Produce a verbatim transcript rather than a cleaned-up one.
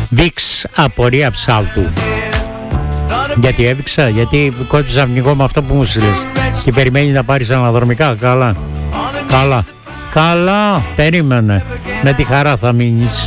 Βίξ απορία ψάλτου. Γιατί έβηξα, γιατί κόντυψα πνιγώ με αυτό που μου στείλες. Και περιμένει να πάρεις αναδρομικά. Καλά, καλά, καλά, περίμενε. Με τη χαρά θα μείνεις.